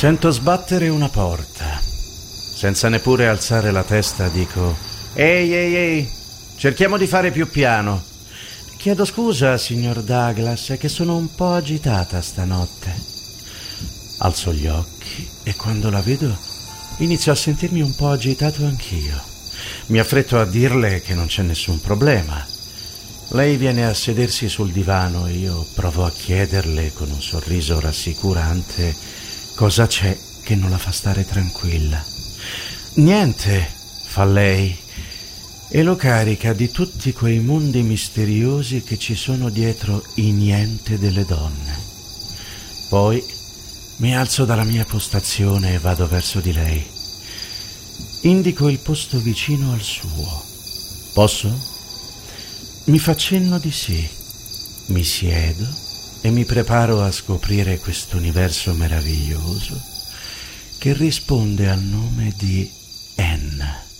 Sento sbattere una porta. Senza neppure alzare la testa dico: Ehi, cerchiamo di fare più piano. Chiedo scusa, signor Douglas, è che sono un po' agitata stanotte. Alzo gli occhi e quando la vedo inizio a sentirmi un po' agitato anch'io. Mi affretto a dirle che non c'è nessun problema. Lei viene a sedersi sul divano e io provo a chiederle con un sorriso rassicurante cosa c'è che non la fa stare tranquilla. Niente, fa lei, e lo carica di tutti quei mondi misteriosi che ci sono dietro i niente delle donne. Poi mi alzo dalla mia postazione e vado verso di lei. Indico il posto vicino al suo. Posso? Mi fa cenno di sì. Mi siedo e mi preparo a scoprire quest'universo meraviglioso che risponde al nome di Anne.